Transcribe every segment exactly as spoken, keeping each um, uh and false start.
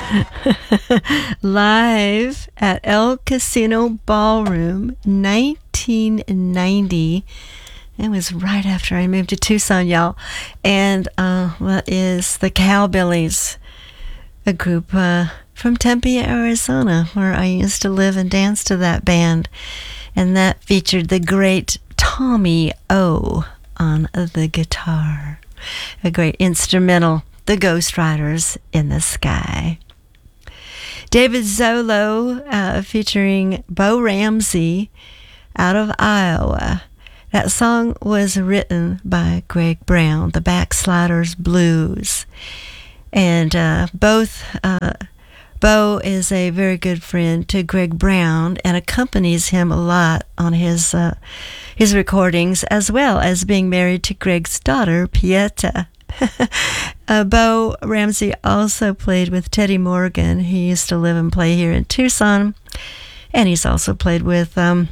Live at El Casino Ballroom, nineteen ninety. It was right after I moved to Tucson, y'all. And uh, that is the Cowbillies, a group uh, from Tempe, Arizona, where I used to live and dance to that band. And that featured the great Tommy O on the guitar. A great instrumental, The Ghost Riders in the Sky. David Zolo uh, featuring Bo Ramsey out of Iowa. That song was written by Greg Brown, the Backsliders Blues. And uh, both, uh, Bo is a very good friend to Greg Brown and accompanies him a lot on his, uh, his recordings, as well as being married to Greg's daughter, Pieta. uh, Bo Ramsey also played with Teddy Morgan. He used to live and play here in Tucson. And he's also played with um,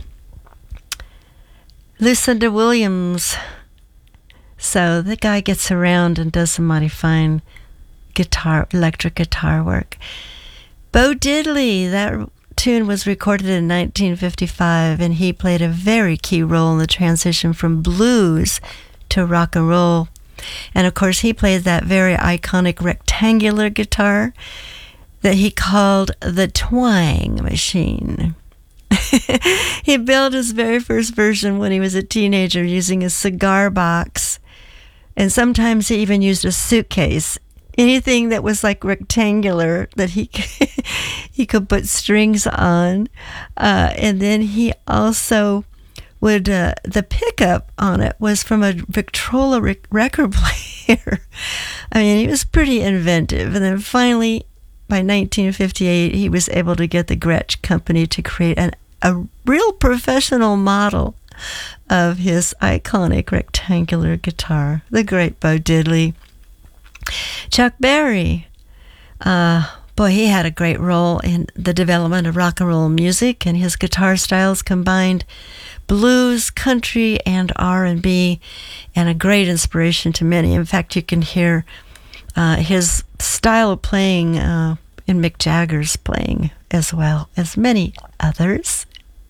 Lucinda Williams. So the guy gets around and does some mighty fine guitar, electric guitar work. Bo Diddley, that tune was recorded in nineteen fifty-five, and he played a very key role in the transition from blues to rock and roll. And of course, he played that very iconic rectangular guitar that he called the Twang Machine. He built his very first version when he was a teenager using a cigar box. And sometimes he even used a suitcase. Anything that was like rectangular that he he could put strings on. Uh, and then he also would, uh, the pickup on it was from a Victrola rec- record player. I mean, he was pretty inventive. And then finally, by nineteen fifty-eight, he was able to get the Gretsch Company to create an, a real professional model of his iconic rectangular guitar, the great Bo Diddley. Chuck Berry, uh, boy, he had a great role in the development of rock and roll music, and his guitar styles combined blues, country, and R and B, and a great inspiration to many. In fact, you can hear uh, his style of playing uh, in Mick Jagger's playing, as well as many others.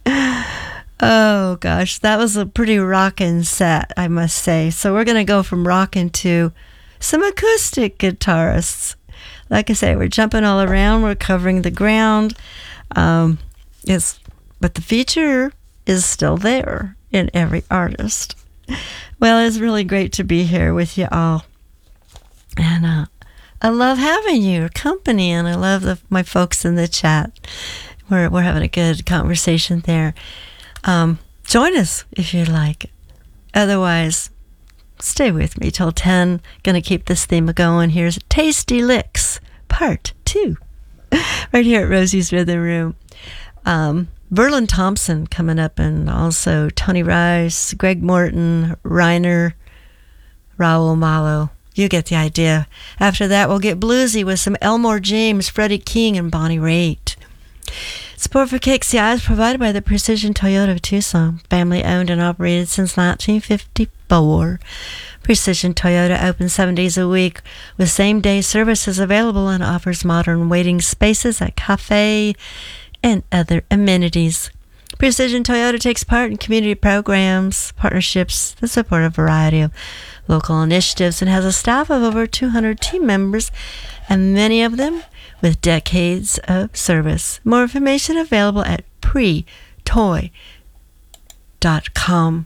Oh gosh, that was a pretty rockin' set, I must say. So we're going to go from rockin' to some acoustic guitarists. Like I say, we're jumping all around, we're covering the ground. Um, it's, but the feature is still there in every artist. Well, it's really great to be here with you all. And uh, I love having your company, and I love the, my folks in the chat. We're, we're having a good conversation there. Um, join us if you'd like. Otherwise, stay with me till ten. Gonna keep this theme going. Here's Tasty Licks, part two. Right here at Rosie's Rhythm Room. Um, Verlin Thompson coming up, and also Tony Rice, Greg Morton, Reiner, Raul Malo. You get the idea. After that, we'll get bluesy with some Elmore James, Freddie King, and Bonnie Raitt. Support for K X C I is provided by the Precision Toyota of Tucson, family owned and operated since nineteen fifty-four. Precision Toyota opens seven days a week with same-day services available and offers modern waiting spaces at cafe and other amenities. Precision Toyota takes part in community programs, partnerships that support a variety of local initiatives and has a staff of over two hundred team members, and many of them with decades of service. More information available at pre toy dot com.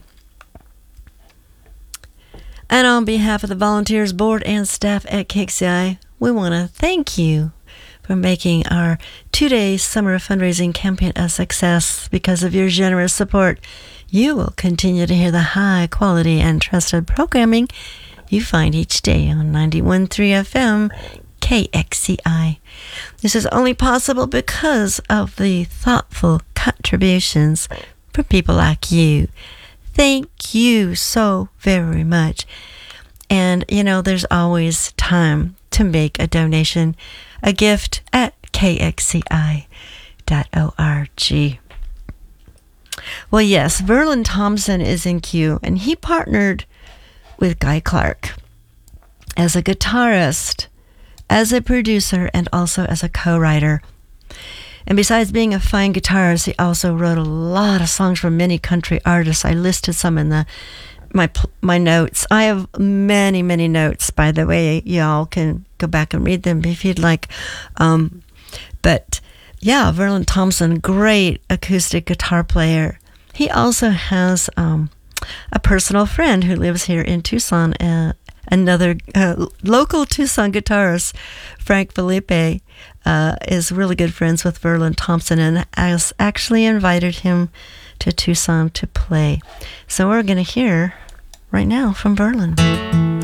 And on behalf of the Volunteers Board and staff at K X C I, we want to thank you for making our two-day summer fundraising campaign a success. Because of your generous support, you will continue to hear the high quality and trusted programming you find each day on ninety-one point three F M K X C I. This is only possible because of the thoughtful contributions from people like you. Thank you so very much. And, you know, there's always time to make a donation, a gift at K X C I dot org. Well, yes, Verlin Thompson is in queue, and he partnered with Guy Clark as a guitarist as a producer and also as a co-writer. And besides being a fine guitarist, he also wrote a lot of songs for many country artists. I listed some in the my my notes. I have many, many notes, by the way. Y'all can go back and read them if you'd like. Um, but yeah, Verlin Thompson, great acoustic guitar player. He also has um, a personal friend who lives here in Tucson, uh, another uh, local Tucson guitarist, Frank Felipe, uh, is really good friends with Verlin Thompson and has actually invited him to Tucson to play. So we're going to hear right now from Verlin.